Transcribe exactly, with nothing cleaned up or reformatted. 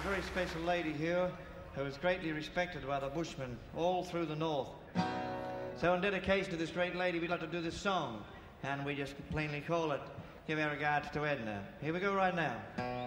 very special lady here who is greatly respected by the bushmen all through the north. So in dedication to this great lady, we'd like to do this song, and we just plainly call it Give Our Regards to Edna. Here we go right now.